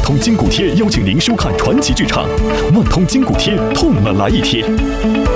通筋骨贴邀请您收看传奇剧场《万通筋骨贴》，痛了来一贴。